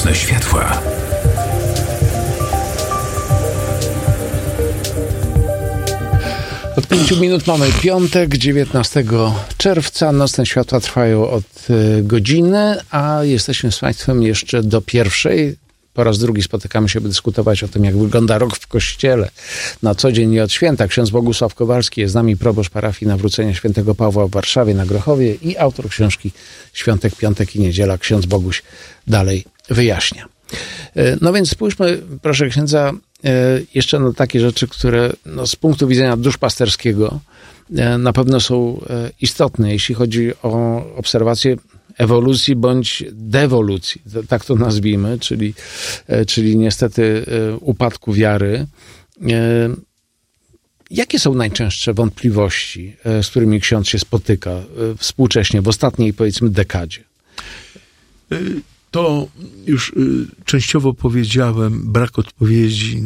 Nocne światła. Od 5 minut mamy piątek, 19 czerwca. Nocne światła trwają od godziny, a jesteśmy z Państwem jeszcze do pierwszej. Po raz drugi spotykamy się, by dyskutować o tym, jak wygląda rok w Kościele. Na co dzień i od święta. Ksiądz Bogusław Kowalski jest z nami, proboszcz parafii Nawrócenia Świętego Pawła w Warszawie na Grochowie i autor książki Świątek, Piątek i Niedziela. Ksiądz Boguś dalej wyjaśnia. No więc spójrzmy, proszę księdza, jeszcze na takie rzeczy, które z punktu widzenia duszpasterskiego na pewno są istotne, jeśli chodzi o obserwację ewolucji bądź dewolucji, tak to nazwijmy, czyli niestety upadku wiary. Jakie są najczęstsze wątpliwości, z którymi ksiądz się spotyka współcześnie, w ostatniej, powiedzmy, dekadzie? To już częściowo powiedziałem, brak odpowiedzi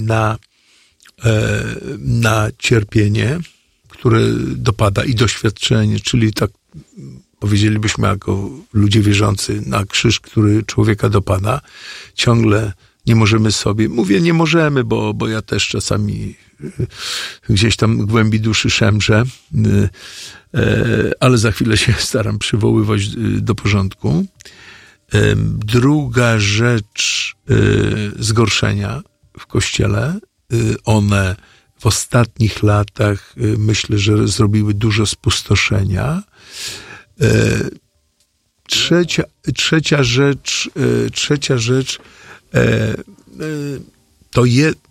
na cierpienie, które dopada i doświadczenie, czyli tak powiedzielibyśmy jako ludzie wierzący, na krzyż, który człowieka dopada. Ciągle nie możemy sobie, mówię nie możemy, bo ja też czasami gdzieś tam w głębi duszy szemrzę, ale za chwilę się staram przywoływać do porządku. Druga rzecz, zgorszenia w Kościele. One w ostatnich latach myślę, że zrobiły dużo spustoszenia. Trzecia rzecz to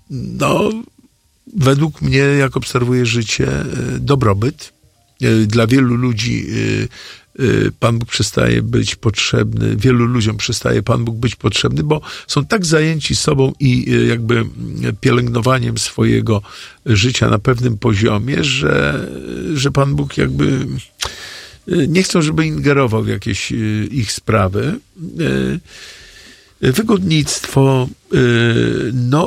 według mnie, jak obserwuję życie, dobrobyt. Dla wielu ludzi Pan Bóg przestaje być potrzebny, wielu ludziom przestaje Pan Bóg być potrzebny, bo są tak zajęci sobą i jakby pielęgnowaniem swojego życia na pewnym poziomie, że Pan Bóg jakby nie chcą, żeby ingerował w jakieś ich sprawy. Wygodnictwo, no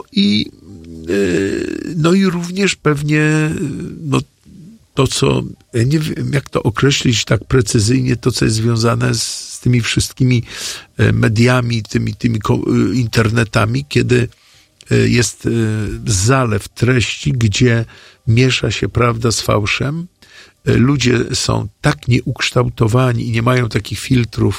i również pewnie to, co, ja nie wiem, jak to określić tak precyzyjnie, to, co jest związane z tymi wszystkimi mediami, tymi internetami, kiedy jest zalew treści, gdzie miesza się prawda z fałszem. Ludzie są tak nieukształtowani i nie mają takich filtrów,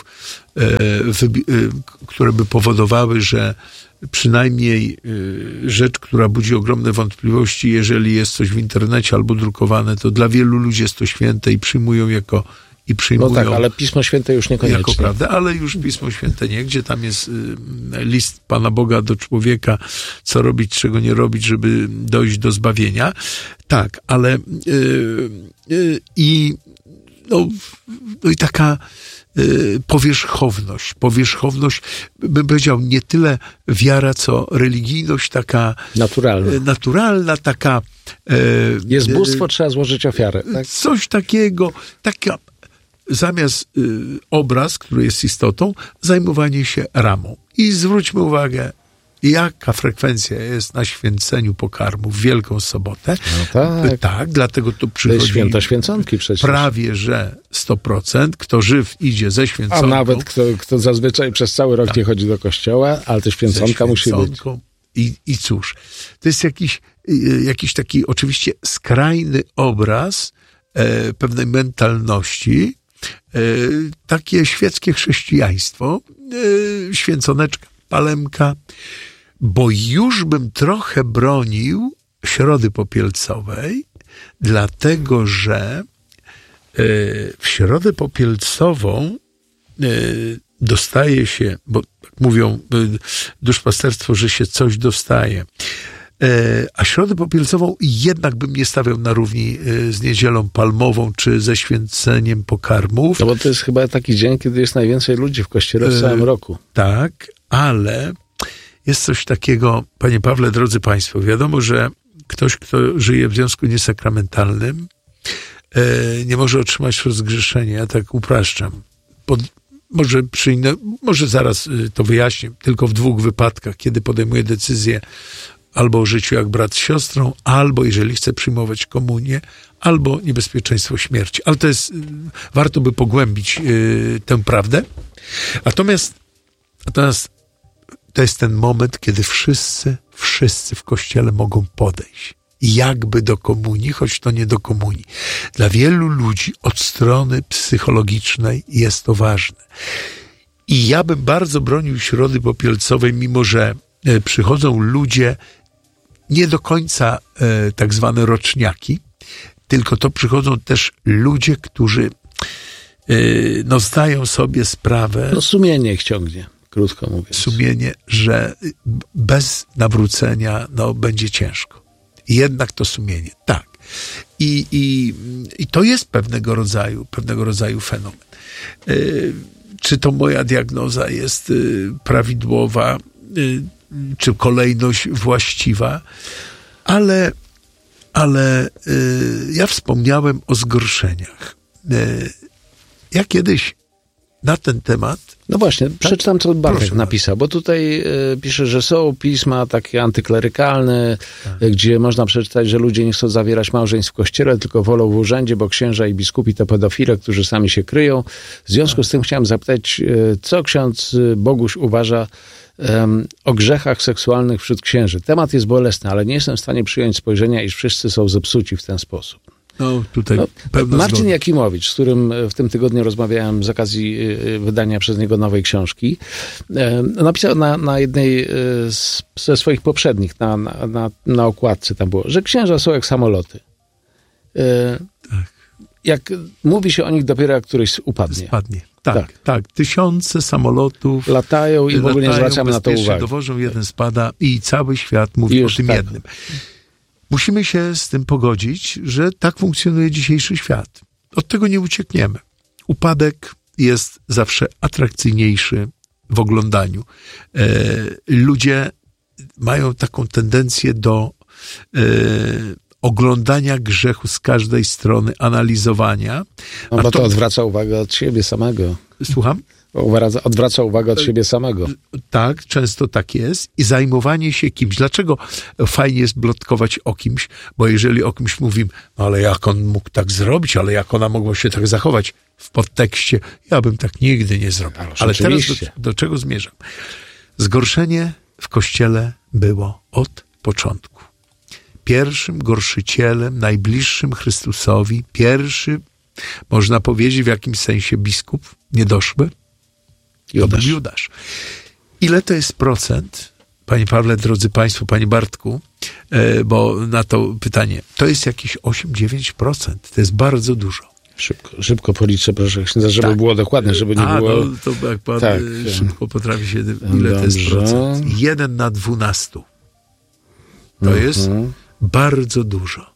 które by powodowały, że przynajmniej rzecz, która budzi ogromne wątpliwości, jeżeli jest coś w internecie albo drukowane, to dla wielu ludzi jest to święte i przyjmują No tak, ale Pismo Święte już niekoniecznie. Jako prawda, ale już Pismo Święte nie, gdzie tam jest list Pana Boga do człowieka, co robić, czego nie robić, żeby dojść do zbawienia. Tak, ale i taka powierzchowność, bym powiedział, nie tyle wiara, co religijność taka naturalna taka... Jest bóstwo, trzeba złożyć ofiarę. Tak? Coś takiego, taka zamiast obraz, który jest istotą, zajmowanie się ramą. I zwróćmy uwagę, jaka frekwencja jest na święceniu pokarmu w Wielką Sobotę. No tak. Tak, dlatego tu przychodzi... To jest święto święconki przecież. Prawie, że 100%. Kto żyw idzie ze święconką. A nawet kto zazwyczaj przez cały rok nie chodzi do kościoła, ale też święconka musi być. I cóż, to jest jakiś taki oczywiście skrajny obraz pewnej mentalności, takie świeckie chrześcijaństwo, święconeczka, palemka, bo już bym trochę bronił Środy Popielcowej, dlatego że w Środę Popielcową dostaje się, bo tak mówią duszpasterstwo, że się coś dostaje, a Środę Popielcową jednak bym nie stawiał na równi z Niedzielą Palmową czy ze święceniem pokarmów. No bo to jest chyba taki dzień, kiedy jest najwięcej ludzi w kościele w całym roku. Tak, ale jest coś takiego, Panie Pawle, drodzy Państwo, wiadomo, że ktoś, kto żyje w związku niesakramentalnym, nie może otrzymać rozgrzeszenia. Ja tak upraszczam. Może zaraz to wyjaśnię, tylko w 2 wypadkach, kiedy podejmuje decyzję albo o życiu jak brat z siostrą, albo jeżeli chce przyjmować komunię, albo niebezpieczeństwo śmierci. Ale to jest, warto by pogłębić tę prawdę. Natomiast to jest ten moment, kiedy wszyscy w Kościele mogą podejść. Jakby do komunii, choć to nie do komunii. Dla wielu ludzi od strony psychologicznej jest to ważne. I ja bym bardzo bronił Środy Popielcowej, mimo że przychodzą ludzie nie do końca tak zwane roczniaki, tylko to przychodzą też ludzie, którzy zdają sobie sprawę... sumienie ich ciągnie, krótko mówiąc. Sumienie, że bez nawrócenia będzie ciężko. I jednak to sumienie, tak. I to jest pewnego rodzaju fenomen. Czy to moja diagnoza jest prawidłowa, czy kolejność właściwa, ale ja wspomniałem o zgorszeniach. Ja kiedyś na ten temat... No właśnie, przeczytam, co Bartek napisał, bo tutaj pisze, że są pisma takie antyklerykalne, gdzie można przeczytać, że ludzie nie chcą zawierać małżeństw w kościele, tylko wolą w urzędzie, bo księża i biskupi to pedofile, którzy sami się kryją. W związku z tym chciałem zapytać, co ksiądz Boguś uważa o grzechach seksualnych wśród księży. Temat jest bolesny, ale nie jestem w stanie przyjąć spojrzenia, iż wszyscy są zepsuci w ten sposób. Marcin Jakimowicz, z którym w tym tygodniu rozmawiałem z okazji wydania przez niego nowej książki, napisał na jednej ze swoich poprzednich, na okładce tam było, że księża są jak samoloty. Jak mówi się o nich dopiero jak któryś upadnie. Spadnie. Tak. Tysiące samolotów latają i w ogóle nie zwracamy na to uwagi. Dowożą, jeden spada i cały świat mówi o tym jednym. Musimy się z tym pogodzić, że tak funkcjonuje dzisiejszy świat. Od tego nie uciekniemy. Upadek jest zawsze atrakcyjniejszy w oglądaniu. Ludzie mają taką tendencję do oglądania grzechu z każdej strony, analizowania. Bo to odwraca uwagę od siebie samego. Słucham? Odwraca uwagę od siebie samego. Tak, często tak jest. I zajmowanie się kimś. Dlaczego fajnie jest plotkować o kimś? Bo jeżeli o kimś mówimy, ale jak on mógł tak zrobić, ale jak ona mogła się tak zachować, w podtekście, ja bym tak nigdy nie zrobił. Ale teraz do czego zmierzam? Zgorszenie w Kościele było od początku. Pierwszym gorszycielem, najbliższym Chrystusowi, pierwszy, można powiedzieć w jakimś sensie biskup, niedoszły, Judasz. Ile to jest procent, panie Pawle, drodzy państwo, panie Bartku, bo na to pytanie, to jest jakieś 8-9%, to jest bardzo dużo. Szybko policzę, proszę księdza, żeby było dokładnie, żeby nie było... No, to jak pan szybko potrafi się, ile to jest procent? 1 na 12. To jest bardzo dużo.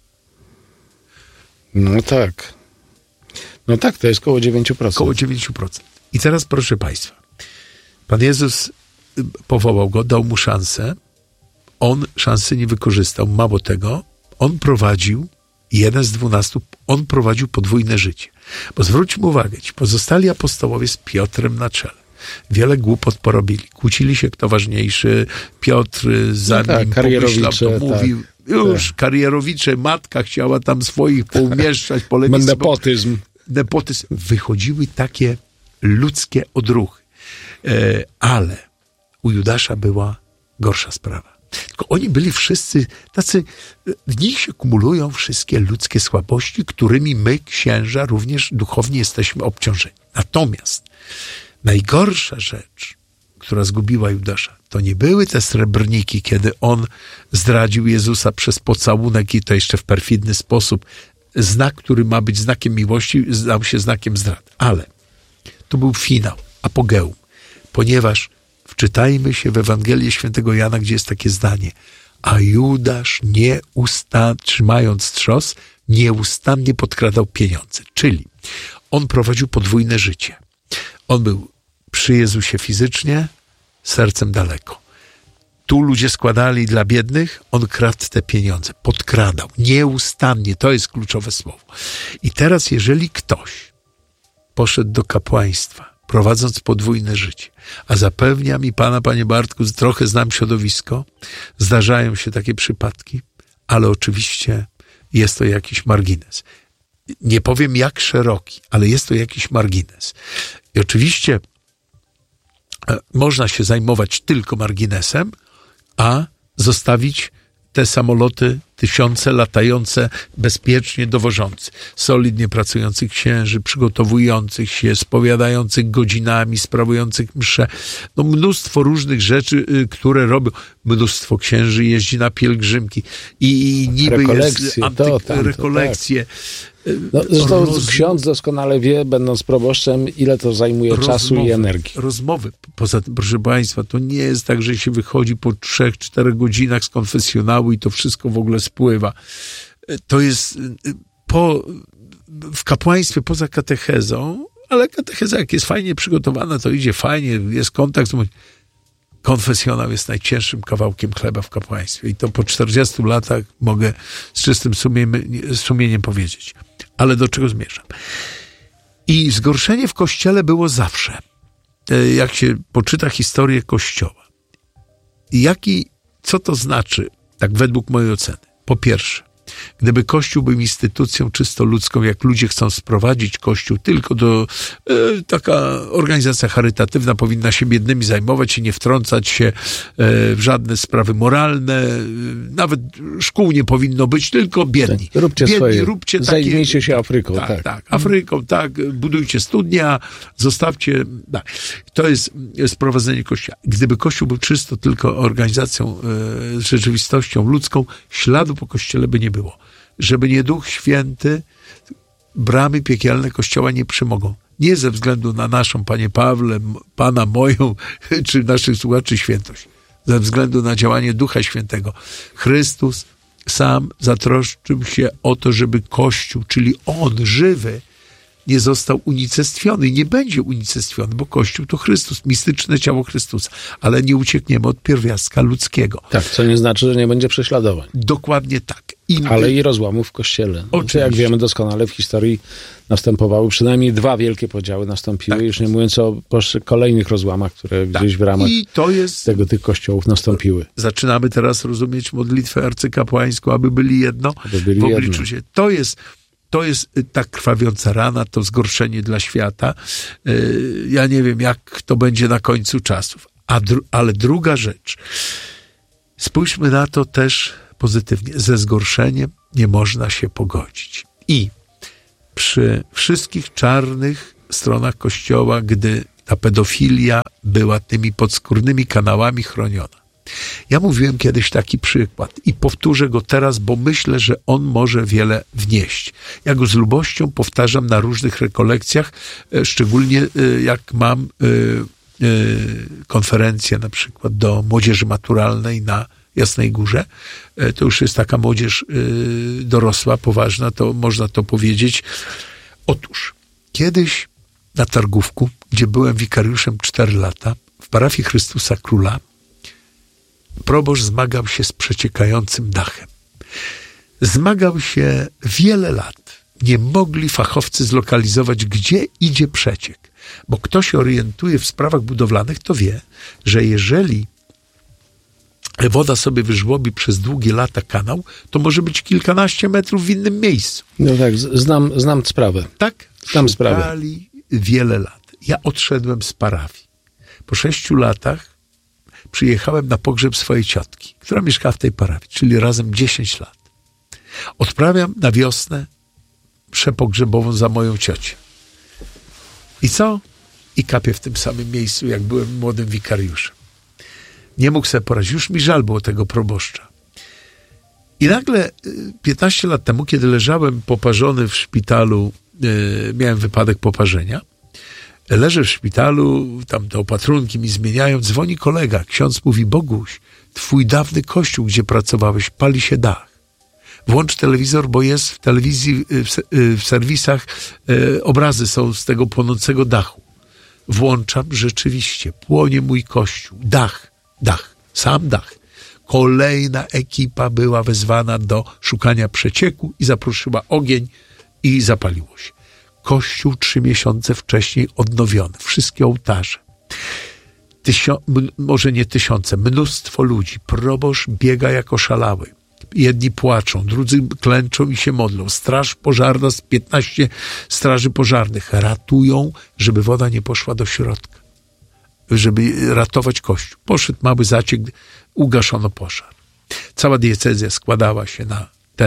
No tak, to jest koło 9%. Koło 9%. I teraz, proszę państwa, Pan Jezus powołał go, dał mu szansę. On szansy nie wykorzystał. Mało tego, on prowadził, 1 z 12, on prowadził podwójne życie. Bo zwróćmy uwagę, ci pozostali apostołowie z Piotrem na czele wiele głupot porobili. Kłócili się, kto ważniejszy. Piotr za nim pomyślał, to mówił. Karierowicze, matka chciała tam swoich poumieszczać. Nepotyzm. Wychodziły takie ludzkie odruchy. Ale u Judasza była gorsza sprawa. Tylko oni byli wszyscy tacy, w nich się kumulują wszystkie ludzkie słabości, którymi my, księża, również duchownie jesteśmy obciążeni. Natomiast najgorsza rzecz, która zgubiła Judasza, to nie były te srebrniki, kiedy on zdradził Jezusa przez pocałunek i to jeszcze w perfidny sposób. Znak, który ma być znakiem miłości, stał się znakiem zdrady. Ale to był finał, apogeum, ponieważ wczytajmy się w Ewangelię Świętego Jana, gdzie jest takie zdanie: a Judasz trzymając trzos, nieustannie podkradał pieniądze. Czyli on prowadził podwójne życie. On był przy Jezusie fizycznie, sercem daleko. Tu ludzie składali dla biednych, on kradł te pieniądze, podkradał, nieustannie, to jest kluczowe słowo. I teraz, jeżeli ktoś poszedł do kapłaństwa, prowadząc podwójne życie, a zapewnia mi pana, panie Bartku, trochę znam środowisko, zdarzają się takie przypadki, ale oczywiście jest to jakiś margines. Nie powiem jak szeroki, ale jest to jakiś margines. I oczywiście można się zajmować tylko marginesem, a zostawić te samoloty, tysiące latające, bezpiecznie dowożące, solidnie pracujących księży, przygotowujących się, spowiadających godzinami, sprawujących msze. No mnóstwo różnych rzeczy, które robią. Mnóstwo księży jeździ na pielgrzymki i niby rekolekcje, jest rekolekcje. No, zresztą ksiądz doskonale wie, będąc proboszczem, ile to zajmuje czasu i energii. Rozmowy. Poza tym, proszę państwa, to nie jest tak, że się wychodzi po 3-4 godzinach z konfesjonału i to wszystko w ogóle spływa. To jest w kapłaństwie poza katechezą, ale katecheza jak jest fajnie przygotowana, to idzie fajnie, jest kontakt. Konfesjonał jest najcięższym kawałkiem chleba w kapłaństwie i to po 40 latach mogę z czystym sumieniem powiedzieć. Ale do czego zmierzam? I zgorszenie w Kościele było zawsze. Jak się poczyta historię Kościoła. Co to znaczy, tak według mojej oceny? Po pierwsze, gdyby Kościół był instytucją czysto ludzką, jak ludzie chcą sprowadzić Kościół tylko do... taka organizacja charytatywna powinna się biednymi zajmować i nie wtrącać się w żadne sprawy moralne. Nawet szkół nie powinno być, tylko biedni. Tak, róbcie biedni, swoje. Róbcie zajmijcie się Afryką. Tak. Afryką, tak. Budujcie studnia, zostawcie... Tak. To jest sprowadzenie Kościoła. Gdyby Kościół był czysto tylko organizacją, rzeczywistością ludzką, śladu po Kościele by nie było. Żeby nie Duch Święty, bramy piekielne Kościoła nie przymogą. Nie ze względu na naszą, Panie Pawle, Pana moją, czy naszych słuchaczy świętość. Ze względu na działanie Ducha Świętego. Chrystus sam zatroszczył się o to, żeby Kościół, czyli On, żywy, nie został unicestwiony i nie będzie unicestwiony, bo Kościół to Chrystus, mistyczne ciało Chrystusa. Ale nie uciekniemy od pierwiastka ludzkiego. Tak, co nie znaczy, że nie będzie prześladowań. Dokładnie tak. Ale i rozłamów w Kościele. Oczywiście. Jak wiemy doskonale, w historii następowały, przynajmniej 2 wielkie podziały nastąpiły, Tak. Już nie mówiąc o kolejnych rozłamach, które gdzieś w ramach tych kościołów nastąpiły. Zaczynamy teraz rozumieć modlitwę arcykapłańską, aby byli jedno w obliczu się. To jest ta krwawiąca rana, to zgorszenie dla świata. Ja nie wiem, jak to będzie na końcu czasów. Ale druga rzecz. Spójrzmy na to też pozytywnie. Ze zgorszeniem nie można się pogodzić. I przy wszystkich czarnych stronach Kościoła, gdy ta pedofilia była tymi podskórnymi kanałami chroniona. Ja mówiłem kiedyś taki przykład i powtórzę go teraz, bo myślę, że on może wiele wnieść. Ja go z lubością powtarzam na różnych rekolekcjach, szczególnie jak mam konferencję na przykład do młodzieży maturalnej na Jasnej Górze. To już jest taka młodzież dorosła, poważna, to można to powiedzieć. Otóż kiedyś na Targówku, gdzie byłem wikariuszem 4 lata, w parafii Chrystusa Króla, proboszcz zmagał się z przeciekającym dachem. Zmagał się wiele lat. Nie mogli fachowcy zlokalizować, gdzie idzie przeciek. Bo kto się orientuje w sprawach budowlanych, to wie, że jeżeli woda sobie wyżłobi przez długie lata kanał, to może być kilkanaście metrów w innym miejscu. No tak, znam sprawę. Tak? Znam sprawę. Szukali wiele lat. Ja odszedłem z parafii. Po 6 latach przyjechałem na pogrzeb swojej ciotki, która mieszkała w tej parafii, czyli razem 10 lat. Odprawiam na wiosnę mszę pogrzebową za moją ciocię. I co? I kapię w tym samym miejscu, jak byłem młodym wikariuszem. Nie mógł sobie poradzić. Już mi żal było tego proboszcza. I nagle 15 lat temu, kiedy leżałem poparzony w szpitalu, miałem wypadek poparzenia, leżę w szpitalu, tam te opatrunki mi zmieniają, dzwoni kolega, ksiądz mówi: Boguś, twój dawny kościół, gdzie pracowałeś, pali się dach. Włącz telewizor, bo jest w telewizji, w serwisach obrazy są z tego płonącego dachu. Włączam, rzeczywiście, płonie mój kościół, dach, sam dach. Kolejna ekipa była wezwana do szukania przecieku i zaproszyła ogień i zapaliło się. Kościół 3 miesiące wcześniej odnowiony. Wszystkie ołtarze. Może nie tysiące, mnóstwo ludzi. Proboszcz biega jak oszalały. Jedni płaczą, drudzy klęczą i się modlą. Straż pożarna z 15 straży pożarnych ratują, żeby woda nie poszła do środka. żeby ratować Kościół. Poszedł mały zaciek, ugaszono pożar. Cała diecezja składała się na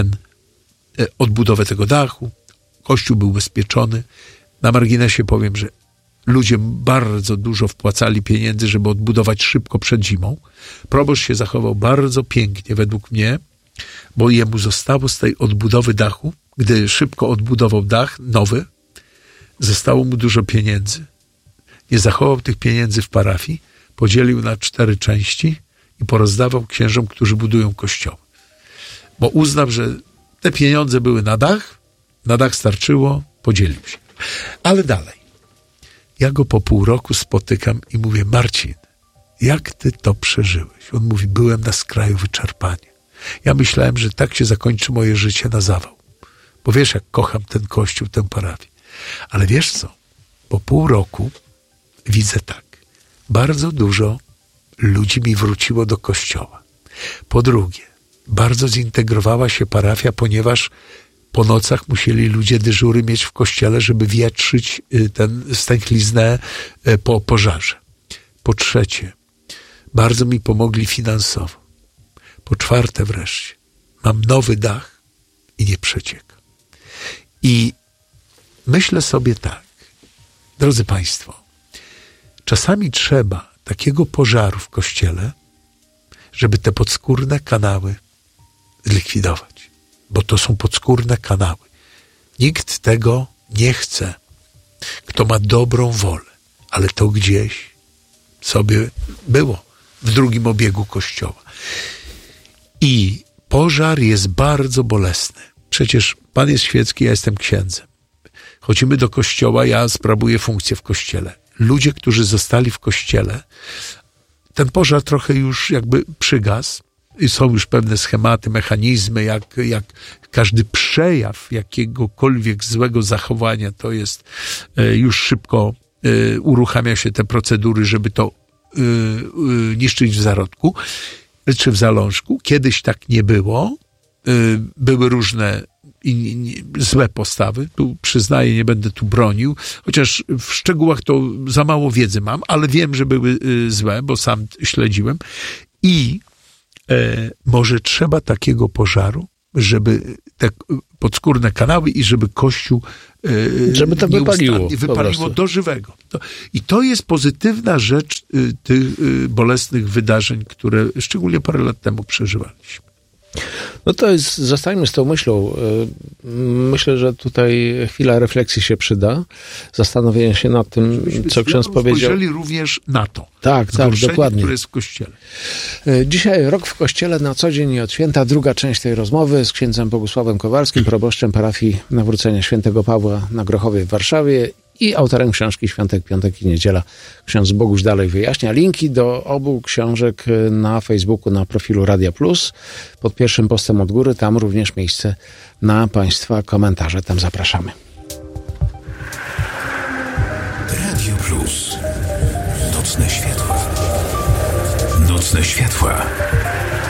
odbudowę tego dachu. Kościół był ubezpieczony. Na marginesie powiem, że ludzie bardzo dużo wpłacali pieniędzy, żeby odbudować szybko przed zimą. Proboszcz się zachował bardzo pięknie według mnie, bo jemu zostało z tej odbudowy dachu, gdy szybko odbudował dach nowy, zostało mu dużo pieniędzy. Nie zachował tych pieniędzy w parafii, podzielił na 4 części i porozdawał księżom, którzy budują kościoły. Bo uznał, że te pieniądze były na dach starczyło, podzielił się. Ale dalej. Ja go po pół roku spotykam i mówię: Marcin, jak ty to przeżyłeś? On mówi: byłem na skraju wyczerpania. Ja myślałem, że tak się zakończy moje życie na zawał. Bo wiesz, jak kocham ten kościół, tę parafię. Ale wiesz co? Po pół roku widzę tak. Bardzo dużo ludzi mi wróciło do kościoła. Po drugie, bardzo zintegrowała się parafia, ponieważ po nocach musieli ludzie dyżury mieć w kościele, żeby wietrzyć stęchliznę po pożarze. Po trzecie, bardzo mi pomogli finansowo. Po czwarte wreszcie, mam nowy dach i nie przecieka. I myślę sobie tak, drodzy Państwo, czasami trzeba takiego pożaru w kościele, żeby te podskórne kanały zlikwidować. Bo to są podskórne kanały. Nikt tego nie chce, kto ma dobrą wolę, ale to gdzieś sobie było w drugim obiegu kościoła. I pożar jest bardzo bolesny. Przecież Pan jest świecki, ja jestem księdzem. Chodzimy do kościoła, ja sprawuję funkcję w kościele. Ludzie, którzy zostali w kościele, ten pożar trochę już jakby przygasł i są już pewne schematy, mechanizmy, jak każdy przejaw jakiegokolwiek złego zachowania, to jest już szybko uruchamia się te procedury, żeby to niszczyć w zarodku czy w zalążku. Kiedyś tak nie było. Były różne złe postawy. Tu przyznaję, nie będę tu bronił, chociaż w szczegółach to za mało wiedzy mam, ale wiem, że były złe, bo sam śledziłem. I może trzeba takiego pożaru, żeby te podskórne kanały i żeby Kościół żeby to wypaliło do żywego. I to jest pozytywna rzecz tych bolesnych wydarzeń, które szczególnie parę lat temu przeżywaliśmy. No to jest, zostańmy z tą myślą. Myślę, że tutaj chwila refleksji się przyda. Zastanowienia się nad tym, co ksiądz powiedział. Spojrzeli również na to. Tak, dokładnie. Które jest w Kościele. Dzisiaj Rok w Kościele na co dzień i od święta. Druga część tej rozmowy z księdzem Bogusławem Kowalskim, proboszczem parafii Nawrócenia Świętego Pawła na Grochowie w Warszawie i autorem książki Świątek, Piątek i Niedziela. Ksiądz Boguś dalej wyjaśnia. Linki do obu książek na Facebooku, na profilu Radia Plus. Pod pierwszym postem od góry, tam również miejsce na Państwa komentarze. Tam zapraszamy. Radio Plus. Nocne światła. Nocne światła.